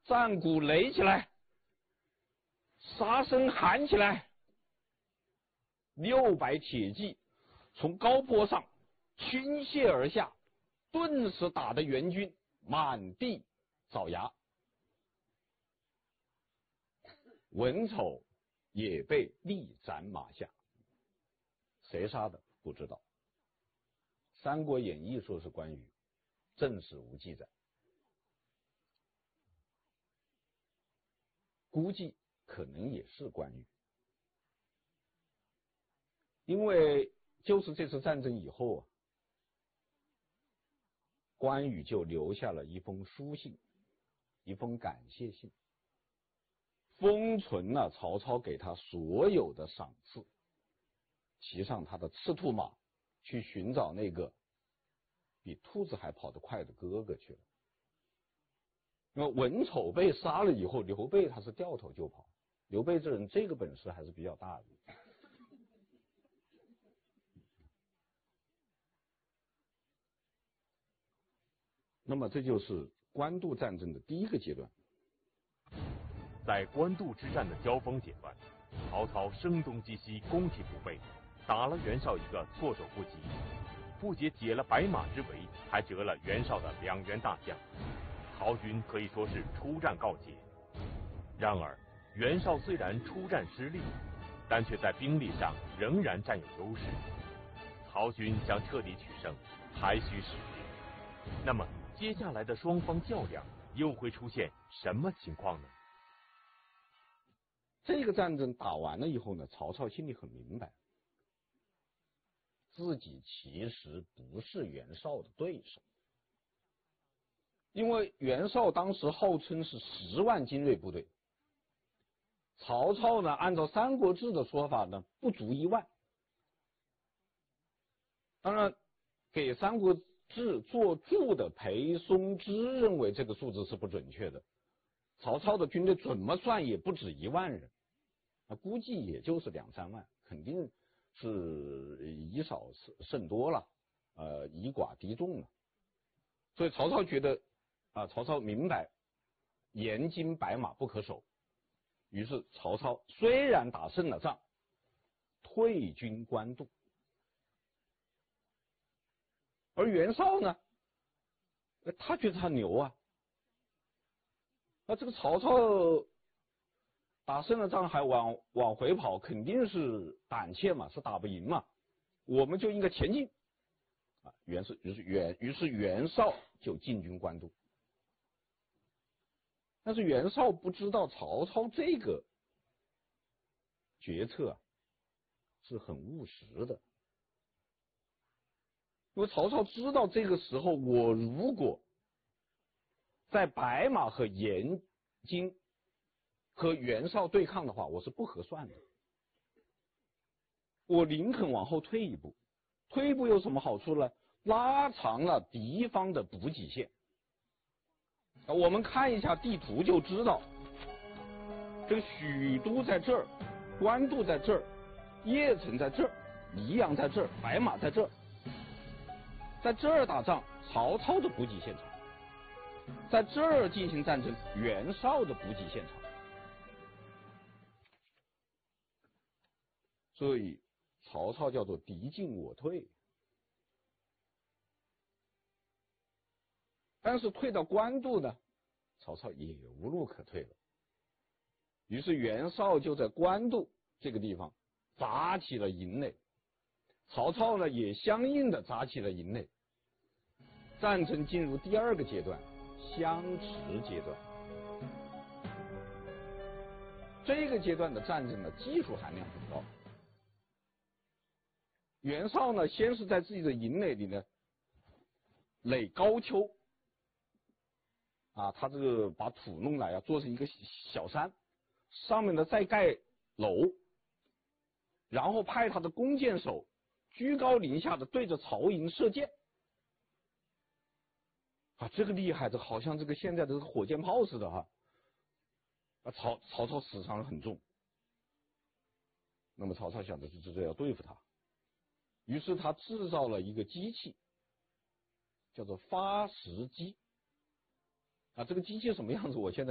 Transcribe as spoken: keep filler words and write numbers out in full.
战鼓擂起来，杀声喊起来，六百铁骑从高坡上倾泻而下，顿时打得援军满地找牙。文丑也被力斩马下，谁杀的不知道。《三国演义》说是关羽，正史无记载，估计可能也是关羽，因为就是这次战争以后啊，关羽就留下了一封书信，一封感谢信，封存了曹操给他所有的赏赐，骑上他的赤兔马去寻找那个比兔子还跑得快的哥哥去了。那文丑被杀了以后，刘备他是掉头就跑。刘备这人这个本事还是比较大的。那么这就是官渡战争的第一个阶段。 在官渡之战的交锋阶段，曹操声东击西，攻其不备，打了袁绍一个措手不及，不仅解了白马之围，还折了袁绍的两员大将，曹军可以说是出战告捷。然而袁绍虽然出战失利，但却在兵力上仍然占有优势，曹军想彻底取胜还需时日。那么接下来的双方较量又会出现什么情况呢？ 这个战争打完了以后呢，曹操心里很明白，自己其实不是袁绍的对手，因为袁绍当时号称是十万精锐部队，曹操呢按照《三国志》的说法呢不足一万。当然给《三国志》做注的裴松之认为这个数字是不准确的，曹操的军队怎么算也不止一万人，那估计也就是两三万，肯定是以少胜多了，呃，以寡敌众了。所以曹操觉得啊，曹操明白严津白马不可守，于是曹操虽然打胜了仗，退军官渡。而袁绍呢，他觉得他牛啊，那这个曹操打胜了仗还往往回跑，肯定是胆怯嘛，是打不赢嘛，我们就应该前进啊。袁是于是袁于是袁绍就进军官渡。但是袁绍不知道曹操这个决策啊是很务实的，因为曹操知道这个时候我如果在白马和延津和袁绍对抗的话，我是不合算的，我宁肯往后退一步，退一步有什么好处呢？拉长了敌方的补给线。我们看一下地图就知道，这个许都在这儿，官渡在这儿，邺城在这儿，宜阳在这儿，白马在这儿。在这儿打仗，曹操的补给现场；在这儿进行战争，袁绍的补给现场。所以曹操叫做敌进我退。但是退到官渡呢，曹操也无路可退了。于是袁绍就在官渡这个地方扎起了营垒，曹操呢也相应的扎起了营垒。战争进入第二个阶段，相持阶段。这个阶段的战争呢，技术含量很高。袁绍呢，先是在自己的营垒里呢垒高丘。啊，他这个把土弄来啊，做成一个小山，上面呢再盖楼，然后派他的弓箭手居高临下的对着曹营射箭。啊，这个厉害，这好像这个现在的火箭炮似的哈。啊，曹曹操死伤很重。那么曹操想的是这要对付他，于是他制造了一个机器，叫做发石机。啊，这个机器什么样子，我现在